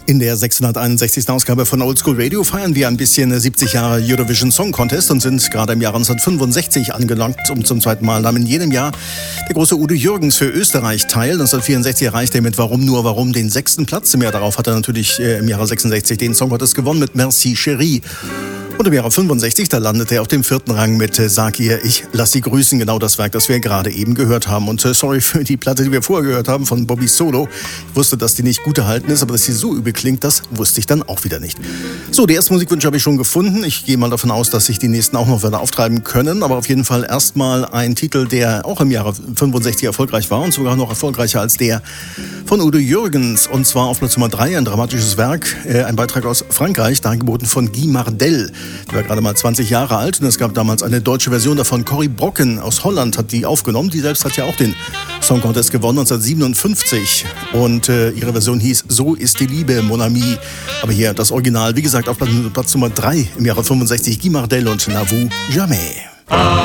In der 661. Ausgabe von Oldschool Radio feiern wir ein bisschen 70 Jahre Eurovision Song Contest und sind gerade im Jahre 1965 angelangt, um zum zweiten Mal nahm in jedem Jahr der große Udo Jürgens für Österreich teil. 1964 erreichte er mit Warum nur warum den 6. Platz. Im Jahr darauf hat er natürlich im Jahre 66 den Song Contest gewonnen mit Merci Chérie. Und im Jahre 65, da landete er auf dem 4. Rang mit Sag ihr, ich lass sie grüßen, genau das Werk, das wir gerade eben gehört haben. Und sorry für die Platte, die wir vorher gehört haben von Bobby Solo. Ich wusste, dass die nicht gut erhalten ist, aber dass sie so übel klingt, das wusste ich dann auch wieder nicht. So, die ersten Musikwünsche habe ich schon gefunden. Ich gehe mal davon aus, dass sich die nächsten auch noch weiter auftreiben können. Aber auf jeden Fall erstmal ein Titel, der auch im Jahre 65 erfolgreich war und sogar noch erfolgreicher als der von Udo Jürgens. Und zwar auf Platz Nummer 3, ein dramatisches Werk, ein Beitrag aus Frankreich, dargeboten von Guy Mardel. Der war gerade mal 20 Jahre alt und es gab damals eine deutsche Version davon. Corrie Brocken aus Holland hat die aufgenommen. Die selbst hat ja auch den Song Contest gewonnen 1957 und ihre Version hieß So ist die Liebe, Mon Ami. Aber hier das Original, wie gesagt, auf Platz Nummer 3 im Jahre 65, Guy Mardel und N'avoue jamais.